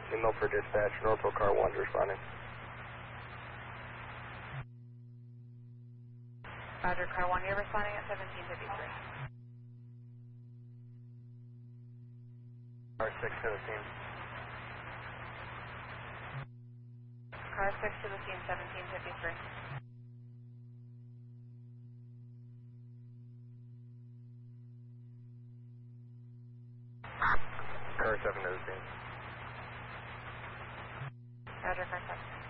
Email for dispatch, Norfolk car 1's responding. Roger, car 1, you're responding at 1753. Car 617. Car 6 to the scene, 1753. Car 7 to the scene. Roger, car 7.